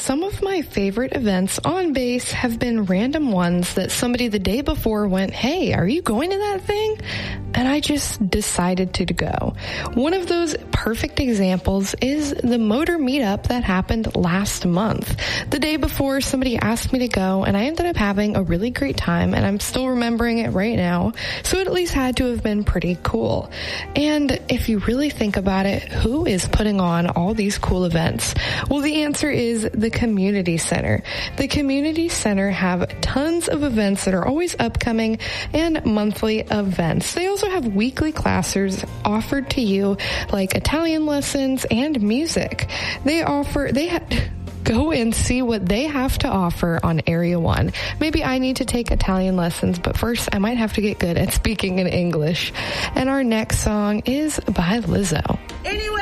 some of my favorite events on base have been random ones that somebody the day before went, "Hey, are you going to that thing?" And I just decided to go. One of those perfect examples is the motor meetup that happened last month. The day before, somebody asked me to go, and I ended up having a really great time, and I'm still remembering it right now, so it at least had to have been pretty cool. And if you really think about it, who is putting on all these cool events? Well, the answer is the Community Center. The Community Center have tons of events that are always upcoming and monthly events. They also have weekly classes offered to you, like Italian lessons and music. Go and see what they have to offer on Area 1. Maybe I need to take Italian lessons, but first I might have to get good at speaking in English. And our next song is by Lizzo. Anyway.